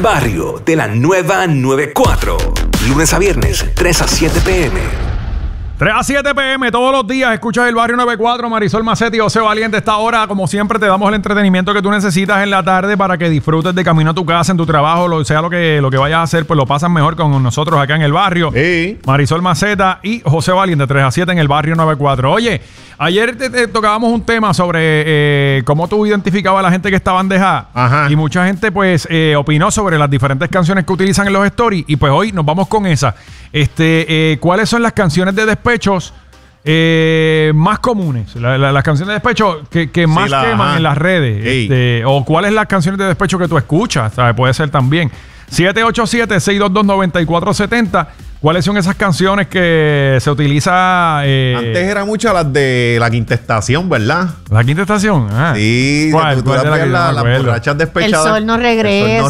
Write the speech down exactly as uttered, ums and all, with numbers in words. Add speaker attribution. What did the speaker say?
Speaker 1: Barrio de la Nueva noventa y cuatro. Lunes a viernes, tres a siete pm.
Speaker 2: tres a siete pm todos los días. Escuchas el Barrio noventa y cuatro. Marisol Macetti y José Valiente. Esta hora, como siempre, te damos el entretenimiento que tú necesitas en la tarde para que disfrutes de camino a tu casa, en tu trabajo, lo sea lo que, lo que vayas a hacer, pues lo pasas mejor con nosotros acá en el barrio.
Speaker 3: Sí.
Speaker 2: Marisol Maceta y José Valiente, tres a siete en el Barrio noventa y cuatro. Oye, ayer te, te tocábamos un tema sobre eh, cómo tú identificabas a la gente que está bandejada.
Speaker 3: Ajá.
Speaker 2: Y mucha gente, pues, eh, opinó sobre las diferentes canciones que utilizan en los stories. Y pues hoy nos vamos con esa. Este, eh, ¿cuáles son las canciones de despechos eh, más comunes? La, la, las canciones de despecho que, que más
Speaker 3: Sí, la-
Speaker 2: queman
Speaker 3: ajá.
Speaker 2: en las redes.
Speaker 3: Ey.
Speaker 2: Este, o cuáles las canciones de despecho que tú escuchas, ¿sabes? Puede ser también. siete ocho siete, seis dos dos, nueve cuatro siete cero. ¿Cuáles son esas canciones que se utiliza? Eh,
Speaker 3: Antes era muchas las de la quinta estación, ¿verdad?
Speaker 2: ¿La quinta estación? Ah.
Speaker 3: Sí,
Speaker 2: ¿Cuál?
Speaker 3: tú, tú
Speaker 2: ¿Cuál
Speaker 3: las
Speaker 2: de la
Speaker 3: veías
Speaker 2: que yo
Speaker 3: la-
Speaker 2: me
Speaker 3: las
Speaker 2: acuerdo?
Speaker 3: borrachas
Speaker 4: El
Speaker 3: despechadas.
Speaker 4: sol no
Speaker 3: El sol
Speaker 4: regresa.